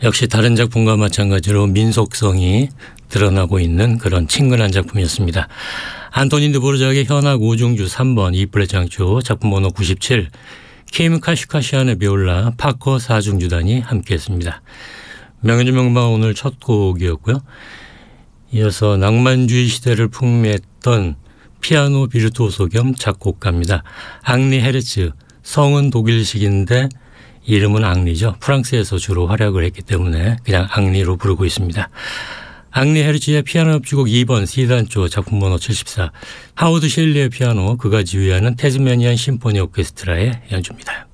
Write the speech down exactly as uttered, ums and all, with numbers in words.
역시 다른 작품과 마찬가지로 민속성이 드러나고 있는 그런 친근한 작품이었습니다. 안토닌 드보르작의 현악 오중주 삼 번 이플랫 장조 작품 번호 구십칠, 킴 카시카시안의 비올라, 파커 사중주단이 함께했습니다. 명연주 명반 오늘 첫 곡이었고요. 이어서 낭만주의 시대를 풍미했던 피아노 비르투오소 겸 작곡가입니다. 앙리 헤르츠, 성은 독일식인데 이름은 앙리죠. 프랑스에서 주로 활약을 했기 때문에 그냥 앙리로 부르고 있습니다. 앙리 헤르츠의 피아노 협주곡 이 번 C단조 작품 번호 칠십사, 하워드 셸리의 피아노, 그가 지휘하는 태즈메니안 심포니 오케스트라의 연주입니다.